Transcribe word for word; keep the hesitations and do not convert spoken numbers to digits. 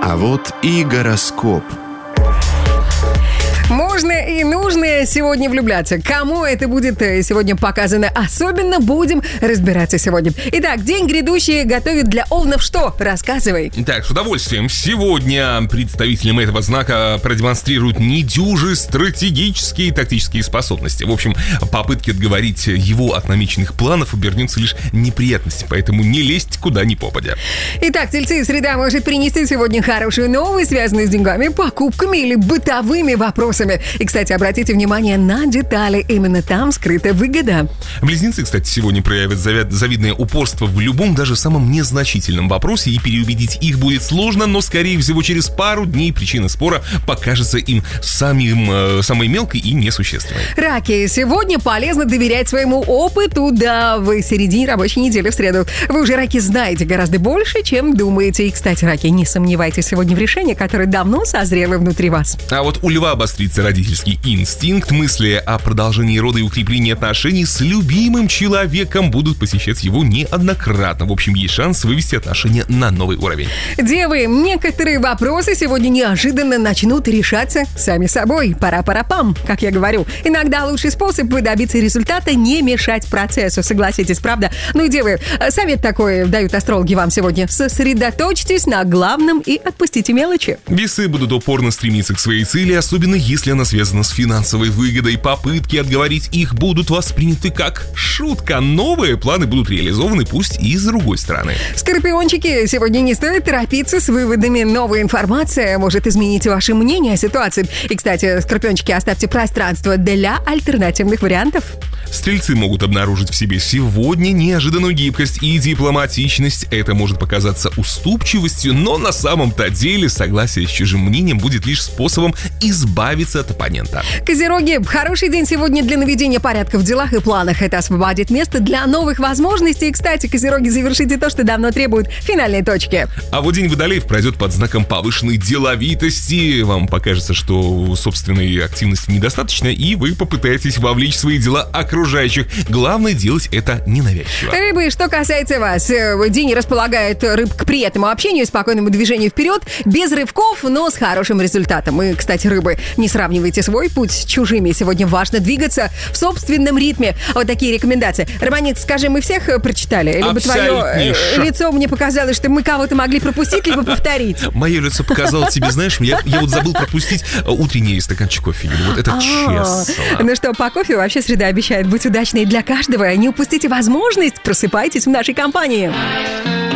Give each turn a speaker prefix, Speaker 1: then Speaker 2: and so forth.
Speaker 1: А вот и гороскоп.
Speaker 2: Можно и нужно сегодня влюбляться. Кому это будет сегодня показано особенно, будем разбираться сегодня. Итак, день грядущий готовит для овнов что? Рассказывай.
Speaker 3: Так, с удовольствием. Сегодня представителям этого знака продемонстрируют недюжи стратегические и тактические способности. В общем, попытки отговорить его от намеченных планов обернутся лишь неприятностями, поэтому не лезть куда ни попадя.
Speaker 2: Итак, тельцы, среда может принести сегодня хорошую новость, связанную с деньгами, покупками или бытовыми вопросами. И, кстати, обратите внимание на детали. Именно там скрыта выгода.
Speaker 3: Близнецы, кстати, сегодня проявят завидное упорство в любом, даже самом незначительном вопросе, и переубедить их будет сложно, но, скорее всего, через пару дней причина спора покажется им самим, э, самой мелкой и несущественной.
Speaker 2: Раки, сегодня полезно доверять своему опыту. Да, вы в середине рабочей недели в среду. Вы уже, раки, знаете гораздо больше, чем думаете. И, кстати, раки, не сомневайтесь сегодня в решении, которое давно созрело внутри вас.
Speaker 3: А вот у льва обострится родительский инстинкт, мысли о продолжении рода и укреплении отношений с любимым человеком будут посещать его неоднократно. В общем, есть шанс вывести отношения на новый уровень.
Speaker 2: Девы, некоторые вопросы сегодня неожиданно начнут решаться сами собой. Пара-пара-пам, как я говорю. Иногда лучший способ добиться результата — не мешать процессу. Согласитесь, правда? Ну и, девы, совет такой дают астрологи вам сегодня. Сосредоточьтесь на главном и отпустите мелочи.
Speaker 3: Весы будут упорно стремиться к своей цели, особенно если если она связана с финансовой выгодой. Попытки отговорить их будут восприняты как шутка. Новые планы будут реализованы, пусть и с другой стороны.
Speaker 2: Скорпиончики, сегодня не стоит торопиться с выводами. Новая информация может изменить ваше мнение о ситуации. И, кстати, скорпиончики, оставьте пространство для альтернативных вариантов.
Speaker 3: Стрельцы могут обнаружить в себе сегодня неожиданную гибкость и дипломатичность. Это может показаться уступчивостью, но на самом-то деле согласие с чужим мнением будет лишь способом избавиться от оппонента.
Speaker 2: Козероги, хороший день сегодня для наведения порядка в делах и планах. Это освободит место для новых возможностей. И, кстати, козероги, завершите то, что давно требует финальной точки.
Speaker 3: А вот день водолеев пройдет под знаком повышенной деловитости. Вам покажется, что собственной активности недостаточно, и вы попытаетесь вовлечь в свои дела окружающих. Главное делать это ненавязчиво.
Speaker 2: Рыбы, что касается вас, день располагает рыб к приятному общению, спокойному движению вперед, без рывков, но с хорошим результатом. И, кстати, рыбы, не сравнивайте свой путь с чужими. Сегодня важно двигаться в собственном ритме. Вот такие рекомендации. Романит, скажи, мы всех прочитали? Либо твое лицо мне показалось, что мы кого-то могли пропустить, либо повторить?
Speaker 3: Мое лицо показало тебе, знаешь, я, я вот забыл пропустить утренний стаканчик кофе. Вот это честно.
Speaker 2: Ну что, по кофе вообще среда обещает быть удачной для каждого. Не упустите возможность, просыпайтесь в нашей компании.